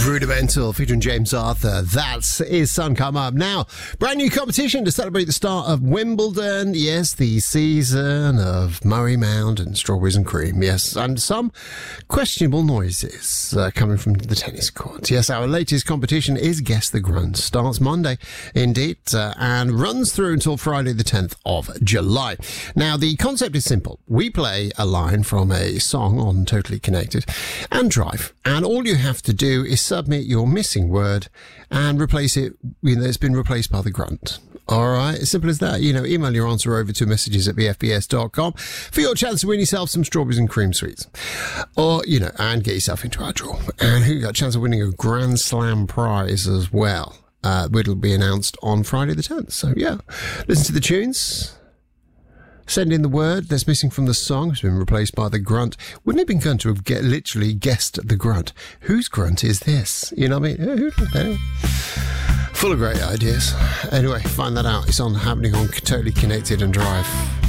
Rudimental featuring James Arthur. That is Sun Come Up. Now, brand new competition to celebrate the start of Wimbledon. Yes, the season of Murray Mound and strawberries and cream. Yes, and some questionable noises coming from the tennis court. Yes, our latest competition is Guess the Grunt. Starts Monday, indeed, and runs through until Friday the 10th of July. Now, the concept is simple. We play a line from a song on Totally Connected and Drive, and all you have to do is submit your missing word and replace it, it's been replaced by the grunt. All right, as simple as that. Email your answer over to messages@bfbs.com for your chance to win yourself some strawberries and cream sweets. Or, and get yourself into our draw. And who got a chance of winning a Grand Slam prize as well. It'll be announced on Friday the 10th. So, yeah, listen to the tunes. Send in the word that's missing from the song. It's been replaced by the grunt. Wouldn't it have been fun to have literally guessed the grunt? Whose grunt is this? You know what I mean? Anyway. Full of great ideas. Anyway, find that out. It's happening on Totally Connected and Drive.